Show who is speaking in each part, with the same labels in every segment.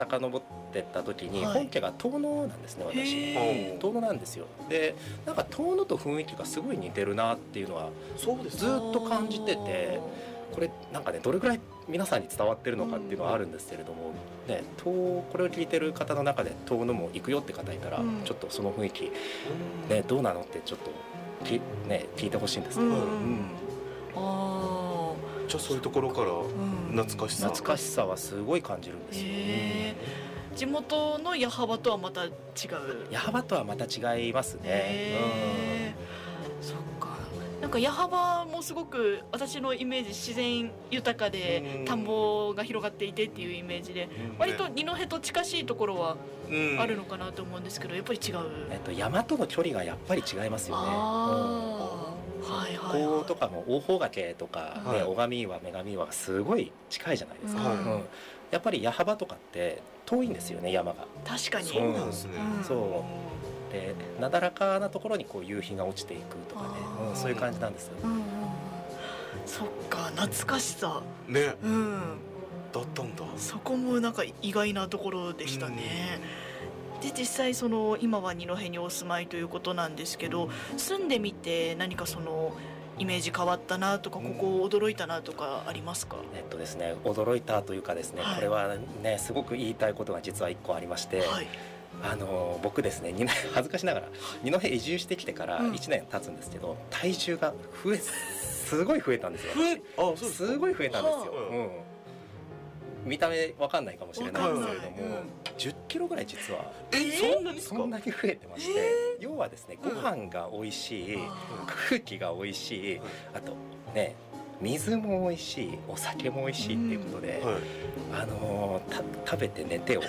Speaker 1: 遡ってった時に
Speaker 2: はい
Speaker 1: 本家が遠野なんですね、私。
Speaker 2: へー
Speaker 1: 遠野なんですよ。でなんか遠野と雰囲気がすごい似てるなっていうのは
Speaker 3: そうです
Speaker 1: ずっと感じてて、これなんかねどれぐらい皆さんに伝わってるのかっていうのはあるんですけれども、ね、これを聞いてる方の中で遠野も行くよって方いたら、
Speaker 2: うん
Speaker 1: ちょっとその雰囲気、ね、どうなのってちょっと聞いてほしいんですけど、
Speaker 2: うん
Speaker 1: うん
Speaker 2: あ
Speaker 3: じゃあそういうところから
Speaker 2: ーうん
Speaker 3: 懐かしさ
Speaker 1: 懐かしさはすごい感じるんですよ。
Speaker 2: へー地元の矢幅とはまた違う。
Speaker 1: 矢幅とはまた違いますね。
Speaker 2: へーそっか。なんか矢幅もすごく私のイメージ自然豊かで田んぼが広がっていてっていうイメージで、割と二戸と近しいところはあるのかなと思うんですけど、やっぱり違う。
Speaker 1: 山との距離がやっぱり違いますよね。
Speaker 2: ああ、はいはいはい。
Speaker 1: こことかも大宝崖とか、ね、
Speaker 3: はい
Speaker 1: 小上岩女神岩がすごい近いじゃないですか、
Speaker 2: はい
Speaker 1: うんやっぱり矢幅とかって遠いんですよね、山が。
Speaker 2: 確かに。
Speaker 3: そうなんですね、
Speaker 2: うん
Speaker 1: そうでなだらかなところにこう夕日が落ちていくとかね、
Speaker 2: あー
Speaker 1: そういう感じなんですよ。
Speaker 2: うんうんうん。そっか、懐かしさ。
Speaker 3: ね
Speaker 2: うん。
Speaker 3: だったんだ。
Speaker 2: そこもなんか意外なところでしたね。で実際その今は二戸にお住まいということなんですけど、住んでみて何かそのイメージ変わったなとか、ここ驚いたなとかありますか？
Speaker 1: ですね、驚いたというかですね、
Speaker 2: はい
Speaker 1: これはねすごく言いたいことが実は1個ありまして、
Speaker 2: はい。
Speaker 1: 僕ですね恥ずかしながら二戸移住してきてから
Speaker 2: うん
Speaker 1: 1年経つんですけど、体重がすごい増えたんですよ。
Speaker 3: そうですか。
Speaker 1: すごい増えたんですよ、
Speaker 3: は
Speaker 1: 見た目わかんないかもしれないですけれども、
Speaker 2: わかんない
Speaker 1: 10キロぐらい実は
Speaker 3: そんなにですか。
Speaker 1: そんなに増えてまして、要はですねご飯が美味しい、空気が美味しい、あとね水も美味しい、お酒も美味しいっていうことで、
Speaker 3: はい
Speaker 1: 食べて寝てを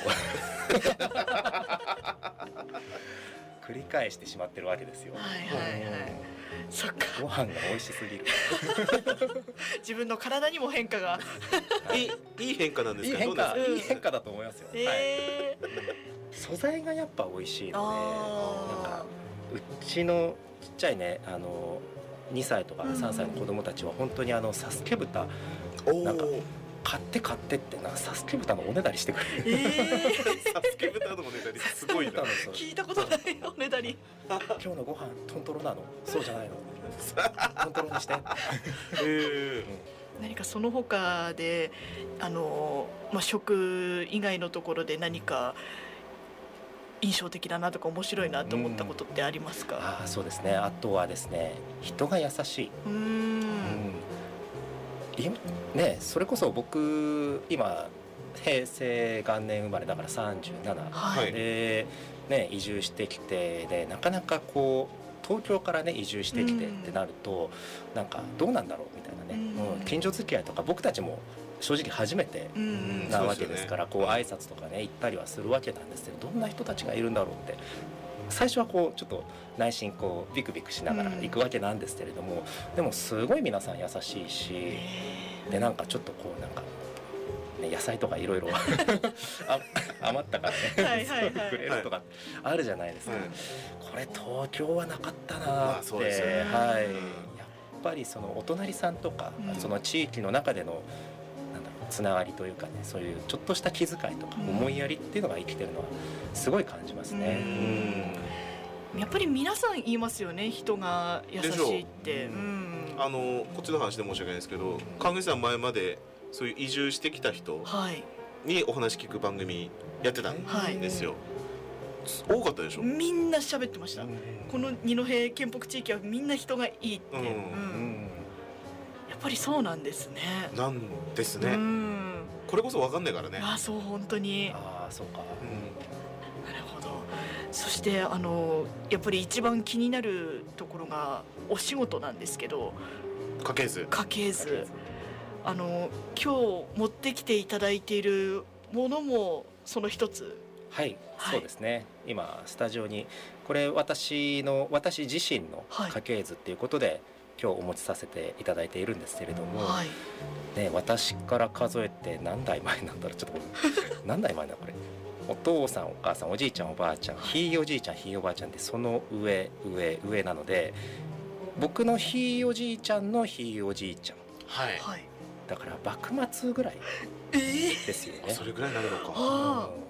Speaker 1: 繰り返してしまってるわけですよ。
Speaker 2: はいはいはい。そっか。
Speaker 1: ご飯が美味しすぎる。
Speaker 2: 自分の体にも変化が。
Speaker 3: いい変化なんですか。
Speaker 1: いい変化、
Speaker 3: どうですか
Speaker 1: いい変化だと思いますよ。はい、素材がやっぱ美味しいので、なんかうちのちっちゃいね2歳とか3歳の子供たちは本当にサスケ豚なんか買ってってサスケ豚のおねだりしてくれる。
Speaker 3: サスケ豚のおねだりすごいな。
Speaker 2: 聞いたことないおねだり。
Speaker 1: 今日のご飯トントロなの？そうじゃないの？トントロにして
Speaker 2: 何かその他で食以外のところで何か印象的だなとか面白いなと思ったことってありますか？
Speaker 1: そうですね。あとはですね、人が優しい。ね、それこそ僕今平成元年生まれだから37、
Speaker 2: はい、
Speaker 1: で、ね、移住してきてでなかなかこう東京からね移住してきてってなると、なんかどうなんだろうみたいなね、近所付き合いとか僕たちも正直初めてなわけですから、こう挨拶とかね行ったりはするわけなんですけど、どんな人たちがいるんだろうって最初はこうちょっと内心こうビクビクしながら行くわけなんですけれども、でもすごい皆さん優しいし、でなんかちょっとこうなんか、ね、野菜とかいろいろ余ったからねくれるとかあるじゃないですか、これ東京はなかったなって、はい、やっぱりそのお隣さんとか、その地域の中でのつながりというかね、そういうちょっとした気遣いとか思いやりっていうのが生きてるのはすごい感じますね。
Speaker 2: やっぱり皆さん言いますよね、人が優しいって。
Speaker 3: こっちの話で申し訳ないですけど、川口さん前までそういう移住してきた人にお話聞く番組やってたんですよ。多かったでしょ。
Speaker 2: みんな喋ってました。この二戸県北地域はみんな人がいいって。やっぱりそうなんですね。
Speaker 3: なんですね。これこそ分かんないからね。
Speaker 2: そう本当に。
Speaker 1: そうか。
Speaker 2: なるほど。そしてやっぱり一番気になるところがお仕事なんですけど。
Speaker 3: 家系図。
Speaker 2: 今日持ってきていただいているものもその一つ。
Speaker 1: はい、そうですね。今スタジオにこれ私自身の家系図っていうことで、今日お持ちさせていただいているんですけれども、ね、私から数えて何代前なんだろう、ちょっと何代前だこれ。お父さんお母さんおじいちゃんおばあちゃん、ひいおじいちゃんひいおばあちゃんで、その上なので、僕のひいおじいちゃんのひいおじいちゃん、だだから幕末ぐらいですよね。
Speaker 3: それぐらいになるのか。